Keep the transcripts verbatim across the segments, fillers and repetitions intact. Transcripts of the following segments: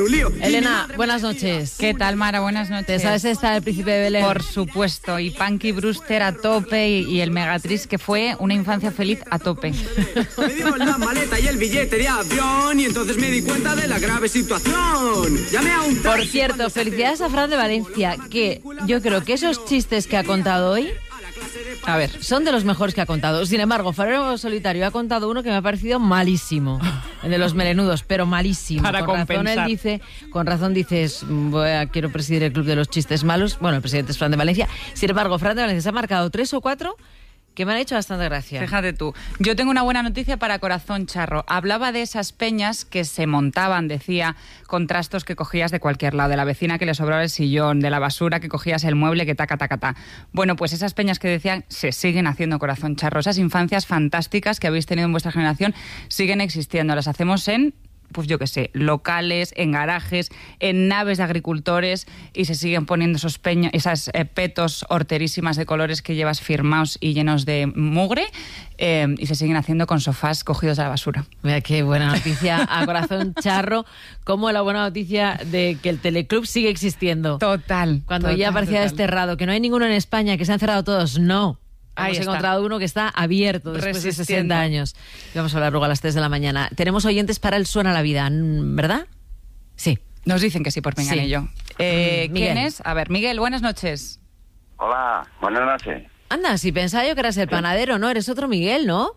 Elena, buenas noches. ¿Qué tal, Mara? Buenas noches. ¿Te sabes esta del Príncipe de Belén? Por supuesto, y Punky Brewster a tope y, y el Megatriz, que fue una infancia feliz a tope. Me dieron la maleta y el billete de avión y entonces me di cuenta de la grave situación. Llamé a un taxi. Por cierto, felicidades a Fran de Valencia, que yo creo que esos chistes que ha contado hoy, a ver, son de los mejores que ha contado. Sin embargo, Farero Solitario ha contado uno que me ha parecido malísimo, el de los melenudos, pero malísimo. Para con compensar. razón él dice, con razón dices, voy a, quiero presidir el club de los chistes malos. Bueno, el presidente es Fran de Valencia. Sin embargo, Fran de Valencia se ha marcado tres o cuatro que me han hecho bastante gracia. Fíjate tú. Yo tengo una buena noticia para Corazón Charro. Hablaba de esas peñas que se montaban, decía, con trastos que cogías de cualquier lado, de la vecina que le sobraba el sillón, de la basura que cogías el mueble que taca, taca, taca. Bueno, pues esas peñas que decían se siguen haciendo, Corazón Charro. Esas infancias fantásticas que habéis tenido en vuestra generación siguen existiendo. Las hacemos en, pues yo qué sé, locales, en garajes, en naves de agricultores, y se siguen poniendo esos peños, esas eh, petos horterísimas de colores que llevas firmados y llenos de mugre, eh, y se siguen haciendo con sofás cogidos de la basura. Mira qué buena noticia a Corazón Charro, como la buena noticia de que el Teleclub sigue existiendo. Total. Cuando total, ya parecía total. desterrado, que no hay ninguno en España, que se han cerrado todos, no. Ahí Hemos está. encontrado uno que está abierto después de Resistiendo. sesenta años. Y vamos a hablar luego a las tres de la mañana. Tenemos oyentes para el Suena la Vida, ¿verdad? Sí. Nos dicen que sí por Pinganillo. Sí. Eh, Mm, Miguel. ¿Quién es? A ver, Miguel, buenas noches. Hola, buenas noches. Anda, si pensaba yo que eras el panadero, ¿no? Eres otro Miguel, ¿no?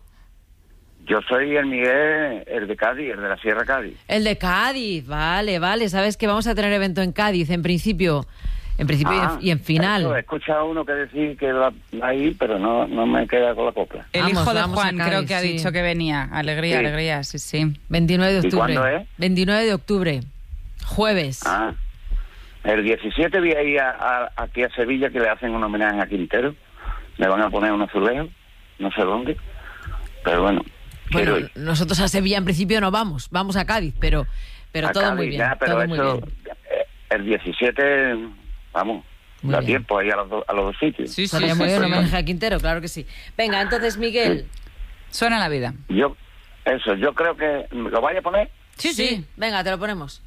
Yo soy el Miguel, el de Cádiz, el de la Sierra Cádiz. El de Cádiz, vale, vale. Sabes que vamos a tener evento en Cádiz, en principio. En principio y en- Ah, y en final. eso, he escuchado a uno que decir que va a ir, pero no, no me queda con la copla. El Vamos, hijo de vamos a Juan, Cádiz, creo que ha sí. dicho que venía. Alegría, Sí. alegría, sí, sí. veintinueve de ¿Y octubre. cuándo es? veintinueve de octubre. Jueves. Ah, el diecisiete voy a ir a, a- aquí a Sevilla, que le hacen un homenaje a Quintero. Le van a poner un azulejo, no sé dónde, pero bueno, Bueno, quiero ir. nosotros a Sevilla en principio no vamos, vamos a Cádiz, pero pero A todo Cádiz, muy bien, ya, pero todo muy eso, bien. eh, el diecisiete, vamos, Muy da bien. tiempo ahí a los, do- a los dos sitios. Sí, sí, Estaría sí, muy bien sí. un homenaje a Quintero, claro que sí. Venga, entonces Miguel. Suena la vida. Yo, eso, yo creo que, ¿lo vaya a poner? Sí, sí. Venga, te lo ponemos.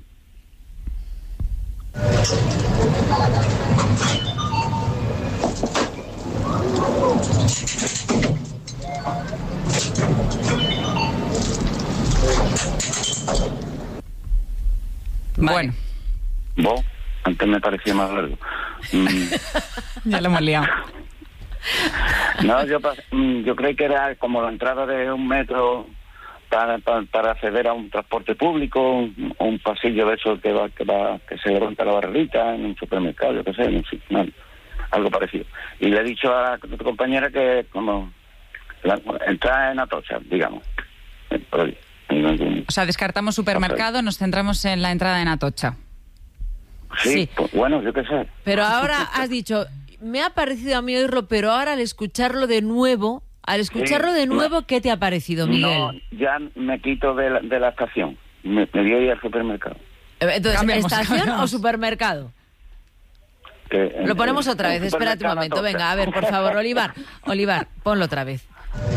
Bueno, Vale. Vos, antes me parecía más largo. Mm, ya lo hemos liado. no, yo, pa- mm, yo creí que era como la entrada de un metro para, para, para acceder a un transporte público, un, un pasillo de eso que va, que va, que se levanta la barrerita en un supermercado, yo qué sé, en un sitio, no, algo parecido. Y le he dicho a la tu compañera que como la, entrar en Atocha, digamos. Eh, por ahí. En algún- O sea, descartamos supermercado, nos centramos en la entrada en Atocha. Sí, Sí. pues, bueno, yo qué sé. Pero ahora has dicho, me ha parecido a mí oírlo, pero ahora al escucharlo de nuevo, al escucharlo de no. nuevo, ¿qué te ha parecido, Miguel? No, ya me quito de la, de la estación. Me, me voy a ir al supermercado. Eh, Entonces, Cambiamos, ¿estación cambiamos. o supermercado? Que, Lo ponemos eh, otra vez, el espérate un supermercado momento. Atocha. Venga, a ver, por favor, Olivar. Olivar, ponlo otra vez.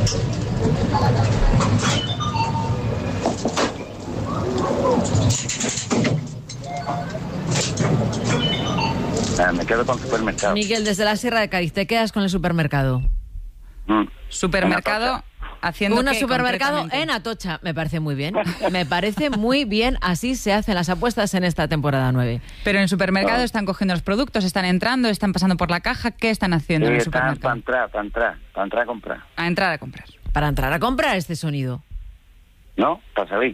Ah, me quedo con supermercado. Miguel, desde la Sierra de Cádiz, ¿te quedas con el supermercado? Mm. Supermercado haciendo Un qué, supermercado concretamente? en Atocha. Me parece muy bien. Me parece muy bien. Así se hacen las apuestas en esta temporada nueve. Pero en el supermercado Ah. están cogiendo los productos, están entrando, están pasando por la caja. ¿Qué están haciendo Sí, en el está para supermercado? entrar, para entrar, para entrar a comprar. A entrar a comprar. Para entrar a comprar este sonido. ¿No? Para salir.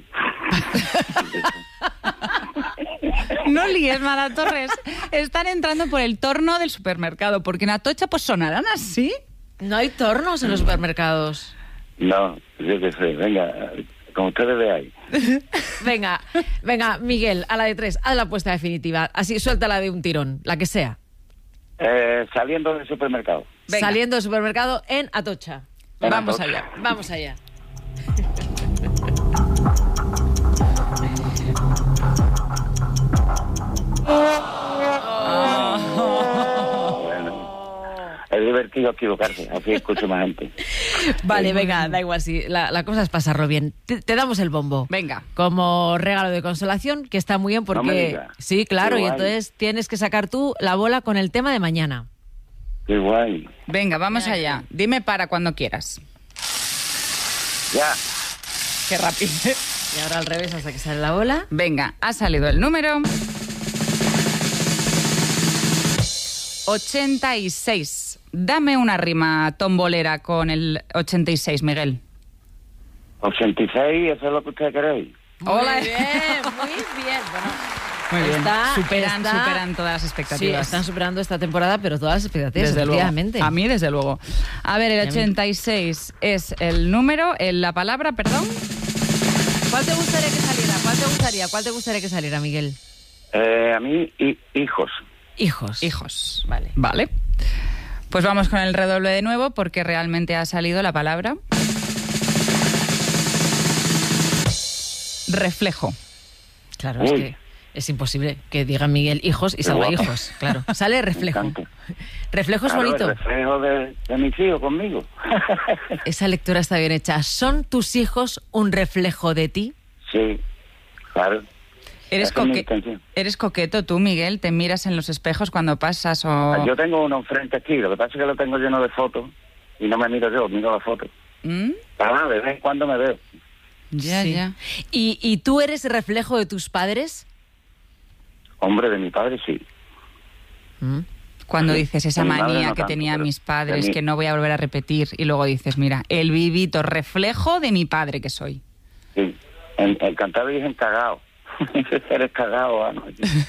No líes, Mara Torres. Están entrando por el torno del supermercado, porque en Atocha pues sonarán así. No hay tornos en los supermercados. No, yo qué sé, venga, como ustedes veáis. Venga, venga, Miguel, a la de tres, haz la apuesta definitiva. Así, suéltala de un tirón, la que sea. Eh, saliendo del supermercado. Venga. Saliendo del supermercado en Atocha. En Vamos Atocha. allá. Vamos allá. Bueno, es divertido preferido equivocarse, así escucho más gente. Vale, venga, da igual, sí, la, la cosa es pasarlo bien. Te, te damos el bombo. Venga. Como regalo de consolación, que está muy bien porque... No me digas. Sí, claro, Qué y guay. entonces tienes que sacar tú la bola con el tema de mañana. Qué guay. Venga, vamos allá. Dime para cuando quieras. Ya. Qué rápido. Y ahora al revés hasta que sale la bola. Venga, ha salido el número... ochenta y seis. Dame una rima tombolera con el ochenta y seis, Miguel. ochenta y seis, ¿eso es lo que ustedes queréis? Hola. Muy bien, muy bien. Bueno, Muy bien. está- superan, está- superan todas las sí, expectativas. están superando esta temporada, pero todas las expectativas, Desde luego. efectivamente. A mí, desde luego. A ver, Y a el mí. ochenta y seis es el número, el- la palabra, perdón. ¿Cuál te gustaría que saliera? ¿Cuál te gustaría? ¿Cuál te gustaría que saliera, Miguel? Eh, a mí, y, hijos. Hijos. Hijos. Vale. Vale. Pues vamos con el redoble de nuevo porque realmente ha salido la palabra. Reflejo. Claro, es Uy. que es imposible que diga Miguel hijos y Qué salga guapo. hijos. Claro, sale reflejo. Me encanta. Reflejo es Claro, bonito. el reflejo de, de mis hijos conmigo. Esa lectura está bien hecha. ¿Son tus hijos un reflejo de ti? Sí, claro. ¿Eres, Esa es mi coque- intención. ¿Eres coqueto tú, Miguel? ¿Te miras en los espejos cuando pasas o...? Yo tengo uno enfrente aquí, lo que pasa es que lo tengo lleno de fotos y no me miro yo, miro la foto. ¿Mm? Ah, de vez en cuando me veo. Ya, Sí. ya. ¿Y, ¿Y tú eres reflejo de tus padres? Hombre, de mi padre sí. ¿Mm? Cuando Sí. dices esa De mi madre manía no que tanto, tenían pero mis padres, de mí- que no voy a volver a repetir, y luego dices, mira, el vivito reflejo de mi padre que soy. Sí. El, el cantar dicen cagao. Eres cagao, ah, no.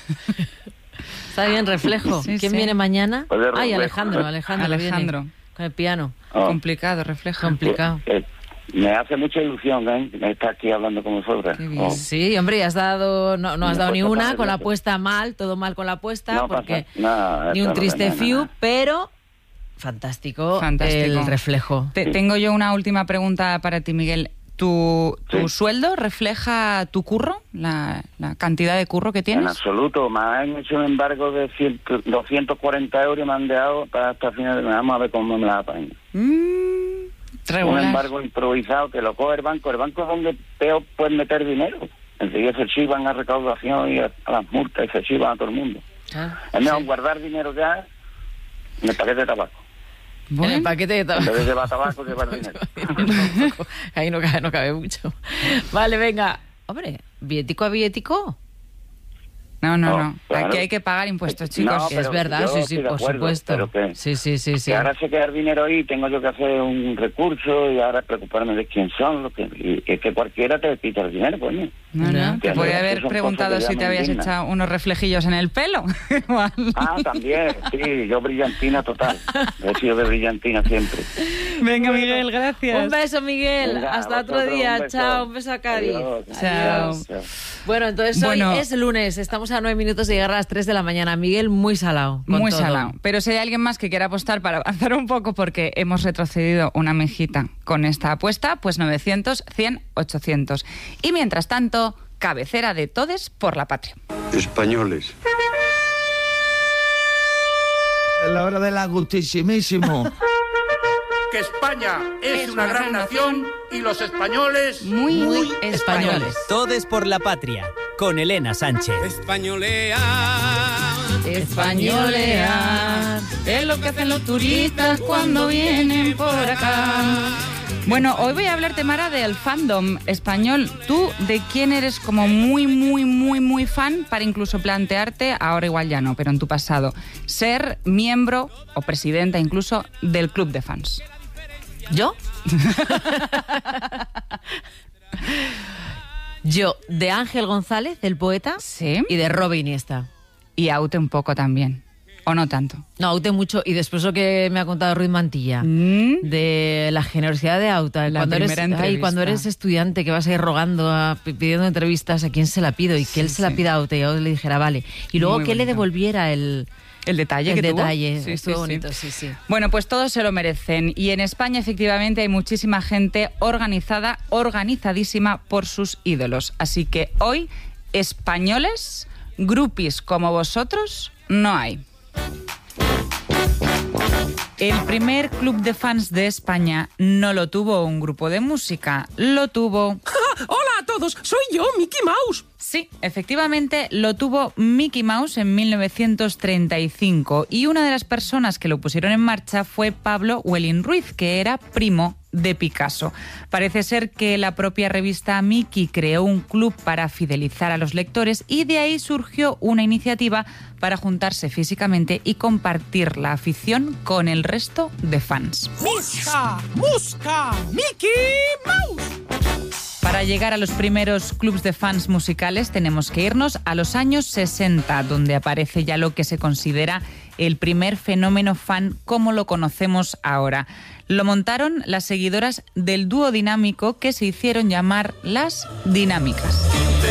Está bien, reflejo. Sí, ¿Quién sí. viene mañana? Pues de Ay, reflejo. Alejandro, Alejandro. Alejandro. viene con el piano. Oh. Complicado, reflejo. Complicado. Eh, me hace mucha ilusión, ¿eh? Estar aquí hablando con vosotras. Qué bien. Oh. Sí, hombre, y has dado, no, no has Me dado ni cuesta una, ponerlo. con la apuesta mal, todo mal con la apuesta, No porque pasa nada, ni eso un no triste pasa nada. fiu, pero fantástico, Fantástico. el reflejo. Te- tengo yo una última pregunta para ti, Miguel. ¿Tu, tu Sí. sueldo refleja tu curro? La, la cantidad de curro que En tienes? absoluto. Me han hecho un embargo de cien, doscientos cuarenta euros y me han dejado para hasta final de mes. Vamos a ver cómo me la apaño. Mm, Un regular. embargo improvisado que lo coge el banco. El banco es donde peor puedes meter dinero. Enseguida se chivan a recaudación y a, a las multas y se chivan a todo el mundo. Ah, Es mejor guardar dinero ya en el paquete de tabaco. En el Bueno, paquete de En tabaco. vez de llevar tabaco, llevar dinero. Ahí no cabe, no cabe mucho. Vale, venga. Hombre, billetico a billetico. no, no, No, no. claro. Aquí hay que pagar impuestos, chicos. No, Que pero es verdad, yo sí, sí, estoy de por acuerdo, supuesto. pero que- Sí, sí, sí, sí. Y ahora se queda el dinero ahí, tengo yo que hacer un recurso y ahora preocuparme de quién son. Lo que, y es que cualquiera te quita el dinero, pues no. No, no. Ya. Te podía Eso haber son preguntado cosas que si ya te me habías indignan. echado unos reflejillos en el pelo. Igual. Ah, también, sí, yo brillantina total. He sido de brillantina siempre. Venga, Miguel, gracias. Un beso, Miguel. Venga, Hasta otro vosotros, día. un beso. Chao, un beso a Cádiz. Adiós. Chao. Adiós. Bueno, entonces hoy Bueno. es lunes. Estamos a nueve minutos de llegar a las tres de la mañana. Miguel, muy salado. con Muy todo. salado. Pero si hay alguien más que quiera apostar para avanzar un poco, porque hemos retrocedido una mejita con esta apuesta, pues novecientos, cien, ochocientos. Y mientras tanto, cabecera de todes por la patria. Españoles. La hora del agustísimísimo. Que España es, una gran nación y los españoles Muy, muy españoles. Todes por la patria, con Elena Sánchez. Españolea. Españolear, es lo que hacen los turistas cuando vienen por acá. Bueno, hoy voy a hablarte, Mara, del fandom español. ¿Tú de quién eres como muy, muy, muy, muy fan para incluso plantearte, ahora igual ya no, pero en tu pasado, ser miembro o presidenta incluso del club de fans? ¿Yo? Yo, de Ángel González, el poeta, Sí. y de Robe Iniesta. Y Aute un poco también, ¿o no tanto? No, Aute mucho. Y después lo que me ha contado Ruiz Mantilla, Mm. de la generosidad de Auta. La cuando eres, primera ay, entrevista. cuando eres estudiante que vas a ir rogando, a- pidiendo entrevistas, ¿a quién se la pido? Y que Sí, él se la sí. pida a Auta y Auta le dijera, vale. Y luego Muy que él le bonito. devolviera el, El detalle el que tuvo. detalle. Sí, Estuvo sí, sí. bonito, sí, sí. Bueno, pues todos se lo merecen. Y en España, efectivamente, hay muchísima gente organizada, organizadísima por sus ídolos. Así que hoy, españoles, groupies como vosotros, no hay. El primer club de fans de España no lo tuvo un grupo de música, lo tuvo... ¡Hola a todos! ¡Soy yo, Mickey Mouse! Sí, efectivamente lo tuvo Mickey Mouse en mil novecientos treinta y cinco y una de las personas que lo pusieron en marcha fue Pablo Welling Ruiz, que era primo de Picasso. Parece ser que la propia revista Mickey creó un club para fidelizar a los lectores y de ahí surgió una iniciativa para juntarse físicamente y compartir la afición con el resto de fans. ¡Musca! ¡Musca! ¡Mickey Mouse! Para llegar a los primeros clubs de fans musicales tenemos que irnos a los años sesenta, donde aparece ya lo que se considera el primer fenómeno fan como lo conocemos ahora. Lo montaron las seguidoras del dúo dinámico que se hicieron llamar las Dinámicas.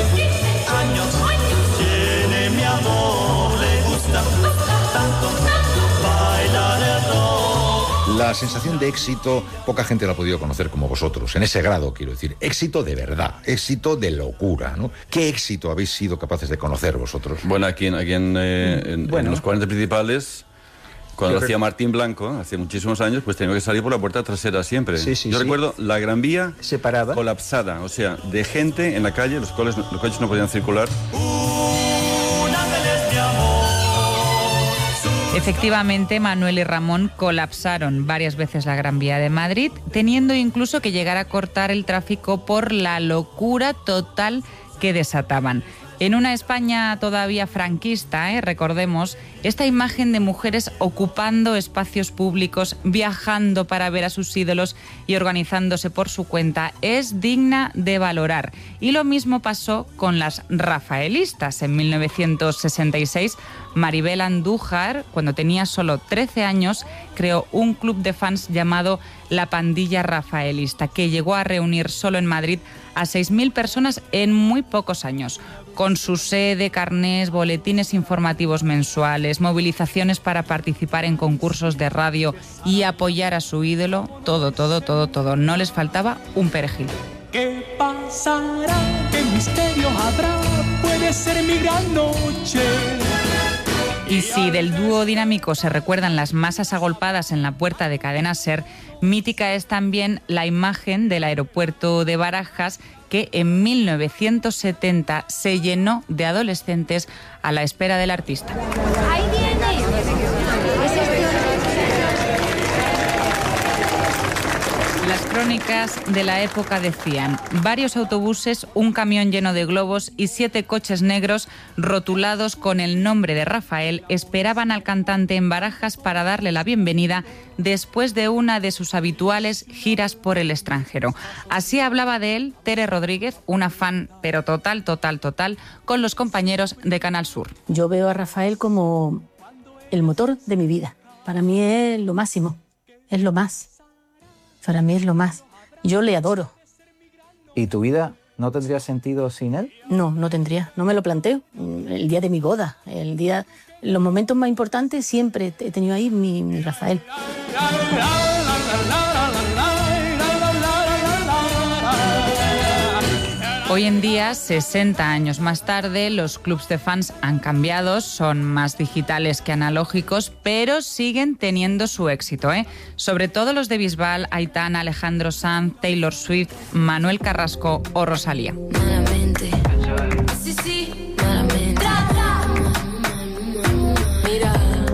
La sensación de éxito, poca gente la ha podido conocer como vosotros, en ese grado, quiero decir. Éxito de verdad, éxito de locura, ¿no? ¿Qué éxito habéis sido capaces de conocer vosotros? Bueno, aquí en, aquí en, eh, en, bueno. en los cuarenta principales, cuando lo hacía Martín Blanco, hace muchísimos años, pues teníamos que salir por la puerta trasera siempre. Sí, sí, Yo sí. recuerdo la Gran Vía separada, colapsada, o sea, de gente en la calle, los, coles, los coches no podían circular. Efectivamente, Manuel y Ramón colapsaron varias veces la Gran Vía de Madrid, teniendo incluso que llegar a cortar el tráfico por la locura total que desataban. En una España todavía franquista, ¿eh? recordemos, esta imagen de mujeres ocupando espacios públicos, viajando para ver a sus ídolos y organizándose por su cuenta es digna de valorar. Y lo mismo pasó con las rafaelistas. En mil novecientos sesenta y seis, Maribel Andújar, cuando tenía solo trece años, creó un club de fans llamado La Pandilla Rafaelista, que llegó a reunir solo en Madrid a seis mil personas en muy pocos años, con su sede, carnés, boletines informativos mensuales, movilizaciones para participar en concursos de radio y apoyar a su ídolo, todo, todo, todo, todo. No les faltaba un perejil. ¿Qué pasará? ¿Qué misterio habrá? Puede ser mi gran noche. Y si del dúo dinámico se recuerdan las masas agolpadas en la puerta de Cadena SER, mítica es también la imagen del aeropuerto de Barajas, que en mil novecientos setenta se llenó de adolescentes a la espera del artista. Ahí viene. Las crónicas de la época decían: varios autobuses, un camión lleno de globos y siete coches negros rotulados con el nombre de Rafael esperaban al cantante en Barajas para darle la bienvenida después de una de sus habituales giras por el extranjero. Así hablaba de él Tere Rodríguez, una fan, pero total, total, total, con los compañeros de Canal Sur. Yo veo a Rafael como el motor de mi vida. Para mí es lo máximo, es lo más. Para mí es lo más. Yo le adoro. ¿Y tu vida no tendría sentido sin él? No, no tendría. No me lo planteo. El día de mi boda, el día, los momentos más importantes siempre he tenido ahí mi, mi Rafael. Hoy en día, sesenta años más tarde, los clubs de fans han cambiado, son más digitales que analógicos, pero siguen teniendo su éxito, ¿eh? Sobre todo los de Bisbal, Aitana, Alejandro Sanz, Taylor Swift, Manuel Carrasco o Rosalía. Malamente. Sí, sí, malamente. Mira.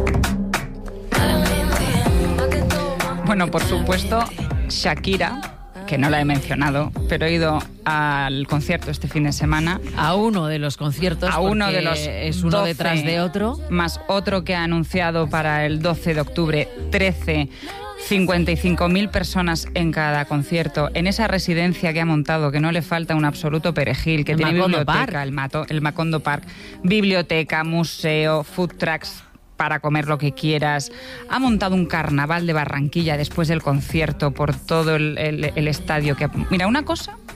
Malamente. Bueno, por supuesto, Shakira, que no la he mencionado, pero he ido al concierto este fin de semana. A uno de los conciertos, a uno de los es uno doce, detrás de otro. Más otro que ha anunciado para el doce de octubre, trece, cincuenta y cinco mil personas en cada concierto, en esa residencia que ha montado, que no le falta un absoluto perejil, que El tiene Macondo biblioteca, Park. el, Mato, el Macondo Park, biblioteca, museo, food trucks para comer lo que quieras. Ha montado un carnaval de Barranquilla después del concierto por todo el, el, el estadio. Que, mira, una cosa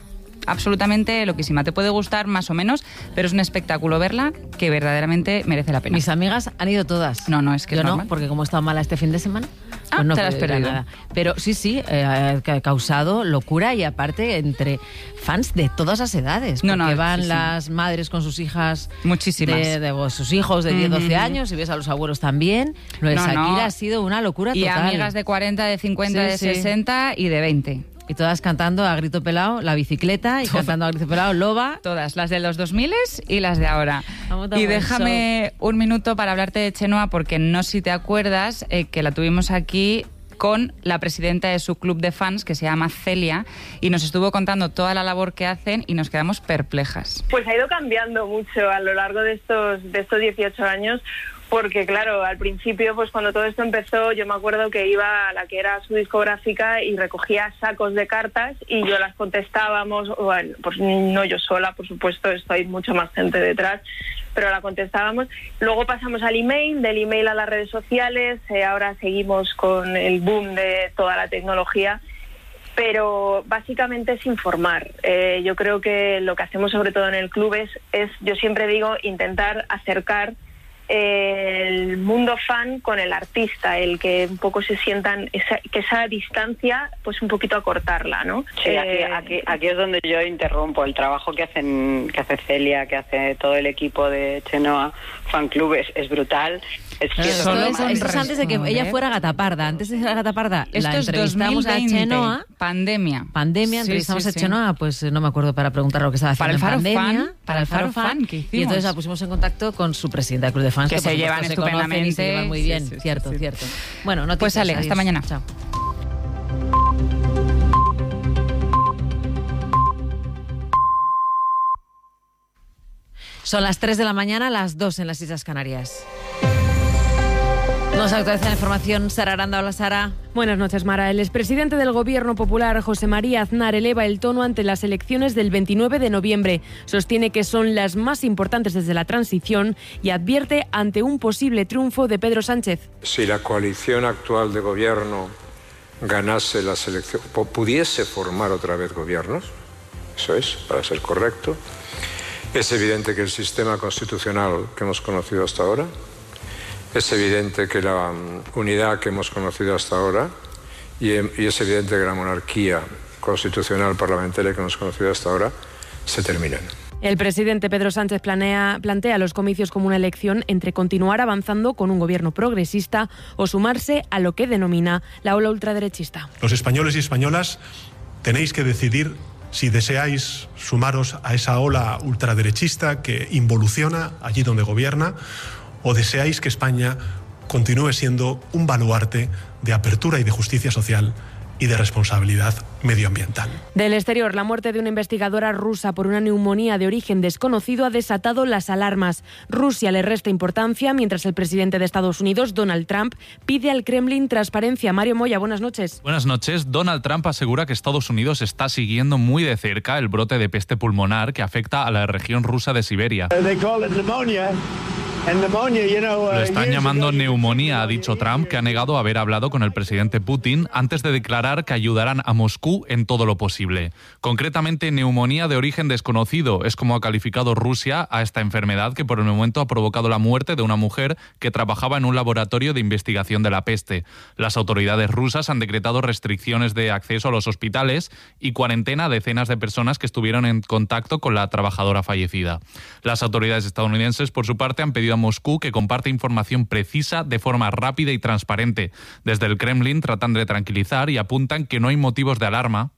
absolutamente loquísima. Te puede gustar más o menos, pero es un espectáculo verla que verdaderamente merece la pena. Mis amigas han ido todas. No, no, es que yo es no, normal. porque como he estado mala este fin de semana, Ah, pues no te la has puedo ir a perdido. nada. Pero sí, sí, eh, ha causado locura y aparte entre fans de todas las edades. No, porque no, van sí, sí. las madres con sus hijas. Muchísimas. De, de vos, sus hijos de diez, doce Ujú. años y ves a los abuelos también. Lo de No, Shakira no. ha sido una locura Y total. amigas de cuarenta, de cincuenta, Sí, de sí. sesenta y de veinte. Y todas cantando a grito pelado la bicicleta y cantando a grito pelado Loba. Todas, las de los dos mil y las de ahora. Vamos a Y buen déjame un minuto para hablarte de Chenoa, porque no sé si te acuerdas eh, que la tuvimos aquí con la presidenta de su club de fans, que se llama Celia, y nos estuvo contando toda la labor que hacen y nos quedamos perplejas. Pues ha ido cambiando mucho a lo largo de estos, de estos dieciocho años, porque claro, al principio, pues cuando todo esto empezó, yo me acuerdo que iba a la que era su discográfica y recogía sacos de cartas y yo las contestábamos, bueno, pues no yo sola, por supuesto, esto hay mucha más gente detrás, pero la contestábamos. Luego pasamos al email, del email a las redes sociales, eh, ahora seguimos con el boom de toda la tecnología, pero básicamente es informar. Eh, yo creo que lo que hacemos sobre todo en el club es, es yo siempre digo, intentar acercar el mundo fan con el artista, el que un poco se sientan, esa, que esa distancia, pues un poquito acortarla, ¿no? Sí, aquí, Eh, aquí, aquí es donde yo interrumpo. El trabajo que hacen, que hace Celia, que hace todo el equipo de Chenoa Fan Club es, es brutal. Es que Esto solo es, más- esto es antes de que ella fuera Gataparda. Antes de ser Gataparda, Esto la es entrevistamos dos mil veinte, a Chenoa. Pandemia. Pandemia, Sí, entrevistamos sí, a sí. Chenoa, pues eh, no me acuerdo, para preguntar lo que estaba Para haciendo el en Faro pandemia. Fan, para el Faro Fan que hicimos. Y entonces la pusimos en contacto con su presidenta del Club de Fans. Que por se supuesto llevan conocen y se estupendamente. llevan muy Sí, bien, sí, sí, cierto, sí. cierto. Bueno, noticias, Pues Ale, hasta adiós. mañana. Chao. Son las tres de la mañana, las dos en las Islas Canarias. Nos actualiza la información Sara Aranda. Hola, Sara. Buenas noches, Mara. El expresidente del Gobierno Popular, José María Aznar, eleva el tono ante las elecciones del veintinueve de noviembre. Sostiene que son las más importantes desde la transición y advierte ante un posible triunfo de Pedro Sánchez. Si la coalición actual de gobierno ganase las elecciones, pudiese formar otra vez gobiernos, eso es, para ser correcto, es evidente que el sistema constitucional que hemos conocido hasta ahora, es evidente que la um, unidad que hemos conocido hasta ahora y, y es evidente que la monarquía constitucional parlamentaria que hemos conocido hasta ahora se terminan. El presidente Pedro Sánchez planea, plantea los comicios como una elección entre continuar avanzando con un gobierno progresista o sumarse a lo que denomina la ola ultraderechista. Los españoles y españolas tenéis que decidir si deseáis sumaros a esa ola ultraderechista que involuciona allí donde gobierna, o deseáis que España continúe siendo un baluarte de apertura y de justicia social y de responsabilidad medioambiental. Del exterior, la muerte de una investigadora rusa por una neumonía de origen desconocido ha desatado las alarmas. Rusia le resta importancia, mientras el presidente de Estados Unidos, Donald Trump, pide al Kremlin transparencia. Mario Moya, buenas noches. Buenas noches. Donald Trump asegura que Estados Unidos está siguiendo muy de cerca el brote de peste pulmonar que afecta a la región rusa de Siberia. Lo están llamando neumonía, ha dicho Trump, que ha negado haber hablado con el presidente Putin antes de declarar que ayudarán a Moscú en todo lo posible. Concretamente, neumonía de origen desconocido es como ha calificado Rusia a esta enfermedad que por el momento ha provocado la muerte de una mujer que trabajaba en un laboratorio de investigación de la peste. Las autoridades rusas han decretado restricciones de acceso a los hospitales y cuarentena a decenas de personas que estuvieron en contacto con la trabajadora fallecida. Las autoridades estadounidenses, por su parte, han pedido a Moscú que comparte información precisa de forma rápida y transparente. Desde el Kremlin tratan de tranquilizar y apuntan que no hay motivos de alarma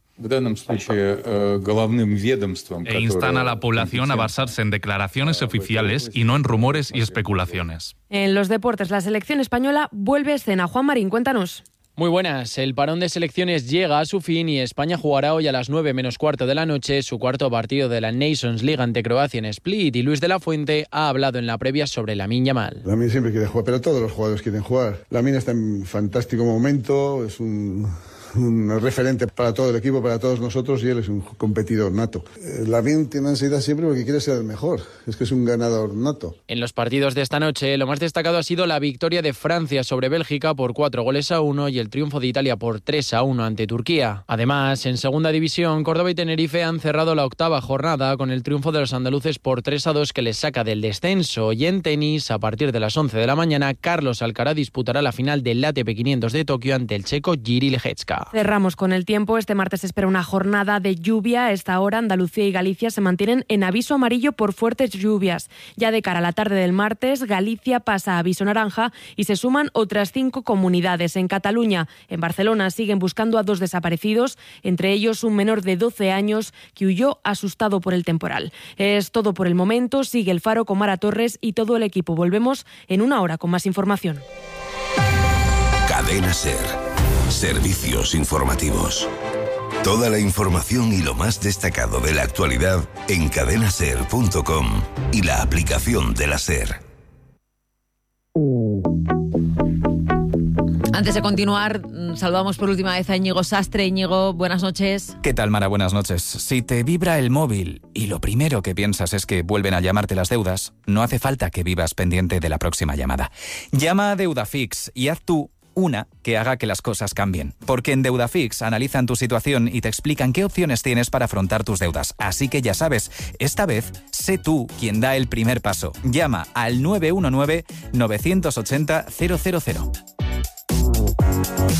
e instan a la población a basarse en declaraciones oficiales y no en rumores y especulaciones. En los deportes, la selección española vuelve a escena. Juan Marín, cuéntanos. Muy buenas. El parón de selecciones llega a su fin y España jugará hoy a las nueve menos cuarto de la noche su cuarto partido de la Nations League ante Croacia en Split, y Luis de la Fuente ha hablado en la previa sobre Lamine Yamal. Lamine siempre quiere jugar, pero todos los jugadores quieren jugar. Lamine está en fantástico momento, es un un referente para todo el equipo, para todos nosotros, y él es un competidor nato. Eh, Lamine tiene ansiedad siempre porque quiere ser el mejor, es que es un ganador nato. En los partidos de esta noche, lo más destacado ha sido la victoria de Francia sobre Bélgica por cuatro goles a uno y el triunfo de Italia por tres a uno ante Turquía. Además, en segunda división, Córdoba y Tenerife han cerrado la octava jornada con el triunfo de los andaluces por tres a dos que les saca del descenso. Y en tenis, a partir de las once de la mañana, Carlos Alcaraz disputará la final del A T P quinientos de Tokio ante el checo Jiří Lehečka. Cerramos con el tiempo. Este martes se espera una jornada de lluvia. A esta hora, Andalucía y Galicia se mantienen en aviso amarillo por fuertes lluvias. Ya de cara a la tarde del martes, Galicia pasa a aviso naranja y se suman otras cinco comunidades. En Cataluña, en Barcelona, siguen buscando a dos desaparecidos, entre ellos un menor de doce años que huyó asustado por el temporal. Es todo por el momento. Sigue El Faro con Mara Torres y todo el equipo. Volvemos en una hora con más información. Cadena SER. Servicios informativos. Toda la información y lo más destacado de la actualidad en cadena ser punto com y la aplicación de la SER. Antes de continuar, saludamos por última vez a Íñigo Sastre. Íñigo, buenas noches. ¿Qué tal, Mara? Buenas noches. Si te vibra el móvil y lo primero que piensas es que vuelven a llamarte las deudas, no hace falta que vivas pendiente de la próxima llamada. Llama a Deudafix y haz tú una que haga que las cosas cambien. Porque en Deudafix analizan tu situación y te explican qué opciones tienes para afrontar tus deudas. Así que ya sabes, esta vez sé tú quien da el primer paso. Llama al nueve uno nueve, nueve ocho cero, cero cero cero.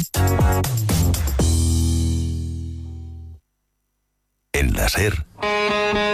En la SER,